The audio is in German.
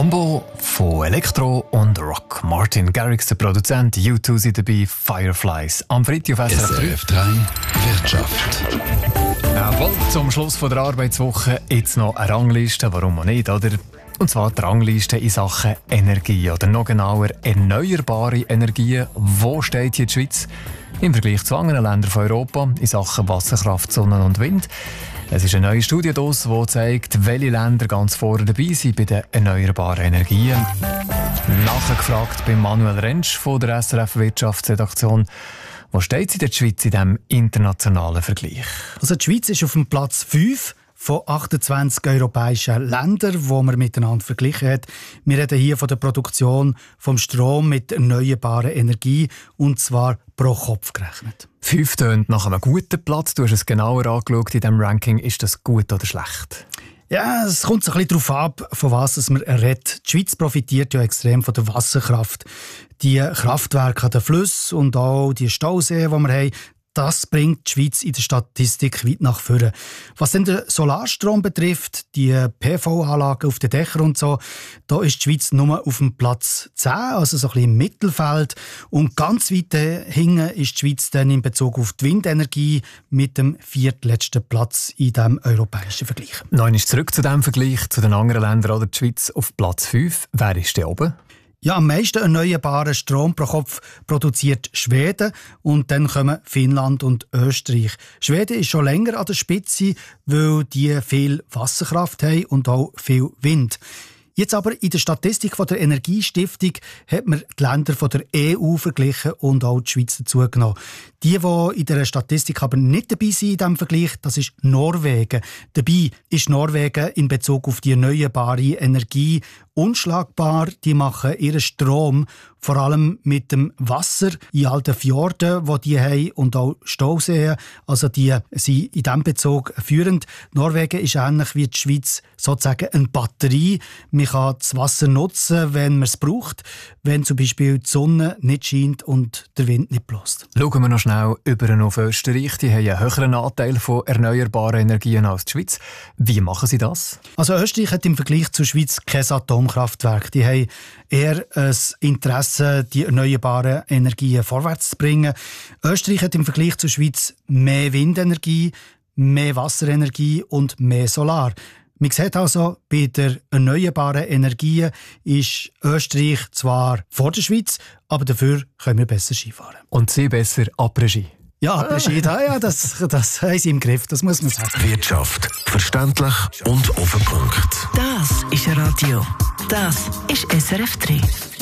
Combo von Elektro und Rock. Martin Garrix, der Produzent, U2 sind dabei, Fireflies. Am Freitag auf SRF 3 Wirtschaft. Jawohl, zum Schluss der Arbeitswoche jetzt noch eine Rangliste, warum auch nicht, oder? Und zwar die Rangliste in Sachen Energie, oder noch genauer erneuerbare Energien. Wo steht hier die Schweiz im Vergleich zu anderen Ländern von Europa in Sachen Wasserkraft, Sonne und Wind? Es ist eine neue Studie, die zeigt, welche Länder ganz vorne dabei sind bei den erneuerbaren Energien. Nachgefragt bei Manuel Rentsch von der SRF Wirtschaftsredaktion. Wo steht sie in der Schweiz in diesem internationalen Vergleich? Also die Schweiz ist auf dem Platz 5 von 28 europäischen Ländern, die man miteinander verglichen hat. Wir reden hier von der Produktion vom Strom mit erneuerbarer Energie, und zwar pro Kopf gerechnet. 5 tönt nach einem guten Platz. Du hast es genauer angeschaut in diesem Ranking. Ist das gut oder schlecht? Ja, es kommt so ein bisschen darauf ab, von was man redet. Die Schweiz profitiert ja extrem von der Wasserkraft. Die Kraftwerke an den Flüssen und auch die Stauseen, die wir haben, das bringt die Schweiz in der Statistik weit nach vorne. Was denn den Solarstrom betrifft, die PV-Anlagen auf den Dächern und so, da ist die Schweiz nur auf dem Platz 10, also so ein bisschen im Mittelfeld. Und ganz weit hinten ist die Schweiz dann in Bezug auf die Windenergie mit dem viertletzten Platz in diesem europäischen Vergleich. Noch einmal zurück zu diesem Vergleich zu den anderen Ländern, oder die Schweiz auf Platz 5. Wer ist da oben? Ja, am meisten erneuerbaren Strom pro Kopf produziert Schweden und dann kommen Finnland und Österreich. Schweden ist schon länger an der Spitze, weil die viel Wasserkraft haben und auch viel Wind. Jetzt aber in der Statistik von der Energiestiftung hat man die Länder von der EU verglichen und auch die Schweiz dazu genommen. Die in dieser Statistik aber nicht dabei sind in diesem Vergleich, das ist Norwegen. Dabei ist Norwegen in Bezug auf die erneuerbare Energie unschlagbar. Die machen ihren Strom vor allem mit dem Wasser in alten Fjorden, die die haben, und auch Stauseen. Also die sind in diesem Bezug führend. Norwegen ist ähnlich wie die Schweiz sozusagen eine Batterie. Man kann das Wasser nutzen, wenn man es braucht, wenn zum Beispiel die Sonne nicht scheint und der Wind nicht bläst. Schauen wir noch schnell über auf Österreich. Die haben einen höheren Anteil von erneuerbaren Energien als die Schweiz. Wie machen sie das? Also Österreich hat im Vergleich zur Schweiz kein Atomkraftwerk. Die haben eher ein Interesse, die erneuerbaren Energien vorwärts zu bringen. Österreich hat im Vergleich zur Schweiz mehr Windenergie, mehr Wasserenergie und mehr Solar. Man sieht also, bei der erneuerbaren Energie ist Österreich zwar vor der Schweiz, aber dafür können wir besser Skifahren. Und sie besser Après-Ski. Ja, Après-Ski, das haben sie im Griff, das muss man sagen. Wirtschaft. Verständlich und auf den Punkt. Das ist Radio. Das ist SRF 3.